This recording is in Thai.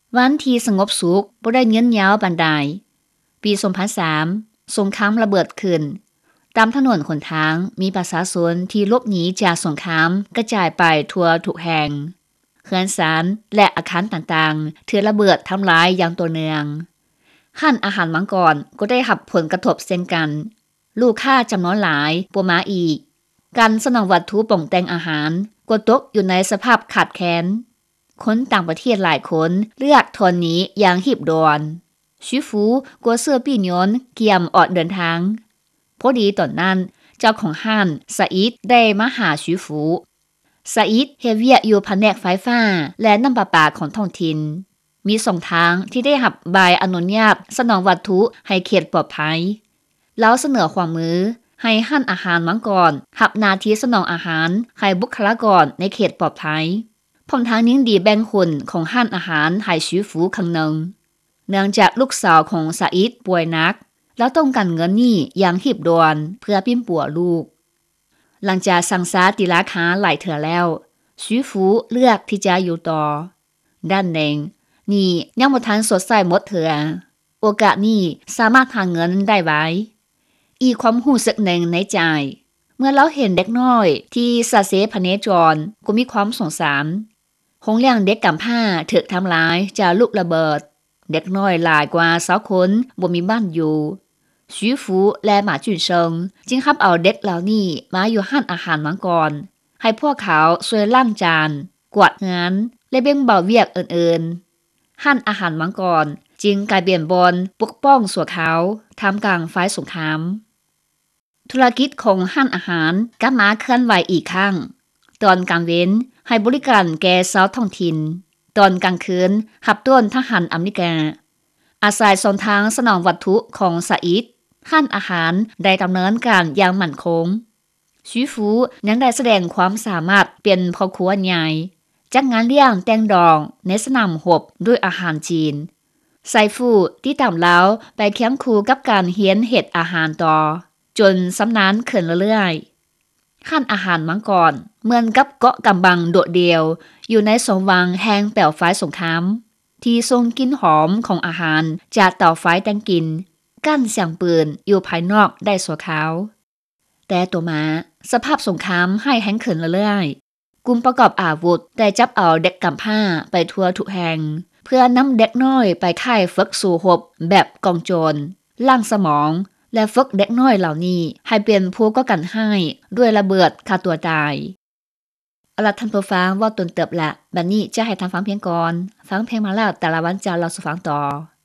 วันที่สงบสุขบ่ได้ยืนยาวปานใดปี2003สงครามระเบิดขึ้นตามถนนหนทางมีประชาชนที่หลบหนีจากสงครามกระจายไปทั่วทุกแห่งเรือนศาลและอาคารต่างๆถูกระเบิดทำลายอย่างต่อเนื่องร้านอาหารมังกรก็ได้รับผลกระทบเช่นกันลูกค้าจำนวนหลายบ่มาอีกการสนองวัตถุปรุงแต่งอาหารก็ตกอยู่ในสภาพขาดแคลนคนต่างประเทศหลายคนเลือกทนหนีอย่างหีบดอนชิฟูกัวเสื้อปี่ยนเกียมออกเดินทางพอดีตอนนั้นเจ้าของห้านซาอิดได้มาหาชิฟูซาอิดเฮ็ดเวียกอยู่แผนกไฟฟ้าและน้ำประปาของท้องถิ่นมี2ทางที่ได้รับใบอนุญาตสนองวัตถุให้เขตปลอดภัยแล้วเสนอความมือให้ห้านอาหารมังกรรับหน้าที่สนองอาหารให้บุคลากรในเขตปลอดภัยพร้อมทางยิ่งดีแบ่งคนของห้านอาหารให้ชิฟูครั้งหนึ่งเนื่องจากลูกสาวของซาอิดป่วยหนักแล้วต้องการเงินนี้อย่างหีบด่วนเพื่อปิ้มปัวลูกหลังจากสั่งซาติราคาหลายเถื่อแล้วชิฟูเลือกที่จะอยู่ต่อด้านหนึ่งนี่ยังบ่ทันสดใสหมดเถื่อโอกาสนี้สามารถหาเงินได้ไว้อีกความรู้สึกหนึ่งในใจเมื่อเราเห็นเด็กน้อยที่สะเสพเนจรก็มีความสงสารโรงเรียนเด็กกำพร้าถูกทำลายจากลูกระเบิดเด็กน้อยหลายกว่า20คนบ่มีบ้านอยู่ชิฟูและหมาจุนเชิงจึงรับเอาเด็กเหล่านี้มาอยู่ห้านอาหารมังกรให้พวกเขาช่วยล้างจานกวาดงานและแบ่งเบาเวียกอื่นๆห้านอาหารมังกรจึงกลายเปลี่ยนบอนปกป้องสัวเขาท่ามกลางฝ่ายสงครามธุรกิจของห้านอาหารกลับมาเคลื่อนไหวอีกครั้งตอนกลางเว้นให้บริการแก่ชาวท้องถิ่นตอนกลางคืนรับต้นทหารอเมริกาอาศัยช่องทางสนองวัตถุของซาอิดห้านอาหารได้ดำเนินการอย่างมั่นคงชิฟูยังได้แสดงความสามารถเป็นพ่อครัวใหญ่จัดงานเลี้ยงแต่งดองในสนามรบด้วยอาหารจีนไซฟูที่ตามแล้วไปเคียงคู่กับการเฮียนเฮ็ดอาหารต่อจนสำนานขึ้นเรื่อยๆห้านอาหารมังกรเหมือนกับเกาะกำบังโดดเดียวอยู่ในสมวังแห่งแปลวไฟสงครามที่ทรงกลิ่นหอมของอาหารจากเตาไฟแต่งกินกั้นเสียงปืนอยู่ภายนอกได้สัวขาวแต่ตัวมาสภาพสงครามให้แห้งขึ้นเรื่อยๆกลุ่มประกอบอาวุธได้จับเอาเด็กกำพร้าไปทั่วทุกแห่งเพื่อนำเด็กน้อยไปค่ายฝึกสู่รบแบบกองโจรล่างสมองและฝึกเด็กน้อยเหล่านี้ให้เป็นผู้ก่อการให้ด้วยระเบิดฆ่าตัวตายเอาล่ะท่านผู้ฟังว่าตนเติบละบัดนี้จะให้ท่านฟังเพียงก่อนฟังเพลงมาแล้วแต่ละวันจะเราสู่ฟังต่อ